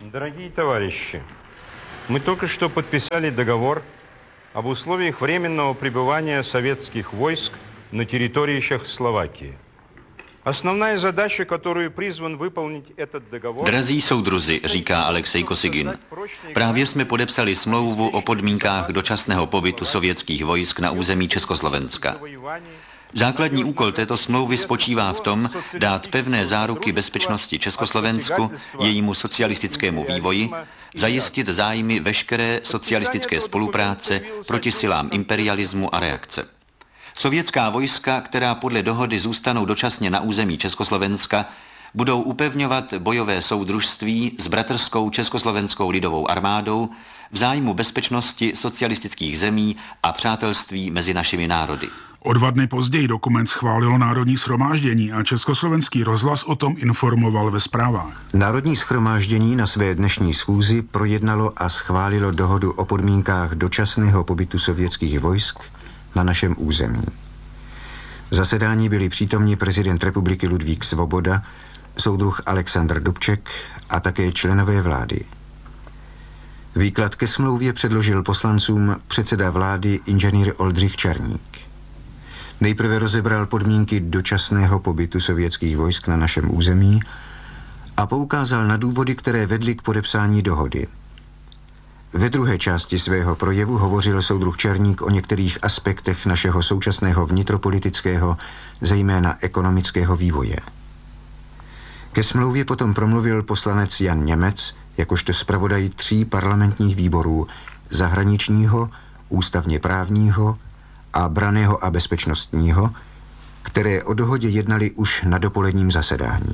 Дорогие товарищи, мы только что подписали договор об условиях временного пребывания советских войск на территории Чехословакии. Основная задача, которую призван выполнить этот договор... Drazí soudruzi, říká Alexej Kosygin, právě jsme podepsali smlouvu o podmínkách dočasného pobytu sovětských vojsk na území Československa. Základní úkol této smlouvy spočívá v tom dát pevné záruky bezpečnosti Československu, jejímu socialistickému vývoji, zajistit zájmy veškeré socialistické spolupráce proti silám imperialismu a reakce. Sovětská vojska, která podle dohody zůstanou dočasně na území Československa, budou upevňovat bojové soudružství s bratrskou Československou lidovou armádou v zájmu bezpečnosti socialistických zemí a přátelství mezi našimi národy. O 2 dny později dokument schválilo Národní shromáždění a Československý rozhlas o tom informoval ve zprávách. Národní shromáždění na své dnešní schůzi projednalo a schválilo dohodu o podmínkách dočasného pobytu sovětských vojsk na našem území. Zasedání byli přítomni prezident republiky Ludvík Svoboda, soudruh Alexandr Dubček a také členové vlády. Výklad ke smlouvě předložil poslancům předseda vlády inženýr Oldřich Černík. Nejprve rozebral podmínky dočasného pobytu sovětských vojsk na našem území a poukázal na důvody, které vedly k podepsání dohody. Ve druhé části svého projevu hovořil soudruh Černík o některých aspektech našeho současného vnitropolitického, zejména ekonomického vývoje. Ke smlouvě potom promluvil poslanec Jan Němec, jakožto zpravodaj 3 parlamentních výborů, zahraničního, ústavně právního a branného a bezpečnostního, které o dohodě jednali už na dopoledním zasedání.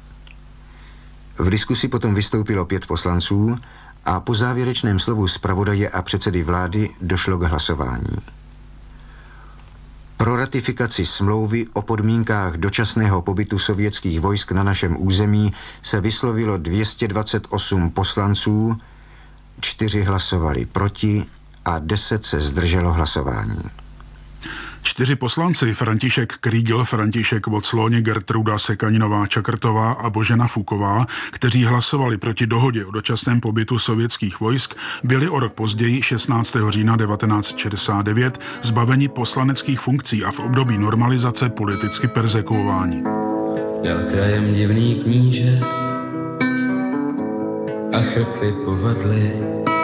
V diskusi potom vystoupilo 5 poslanců a po závěrečném slovu zpravodaje a předsedy vlády došlo k hlasování. Pro ratifikaci smlouvy o podmínkách dočasného pobytu sovětských vojsk na našem území se vyslovilo 228 poslanců, 4 hlasovali proti a 10 se zdrželo hlasování. 4 poslanci, František Krígl, František Voclóně, Gertruda Sekaninová-Čakrtová a Božena Fuková, kteří hlasovali proti dohodě o dočasném pobytu sovětských vojsk, byli o rok později, 16. října 1969, zbaveni poslaneckých funkcí a v období normalizace politicky perzekuováni. Měl krajem divný kníže a chrpy povadly.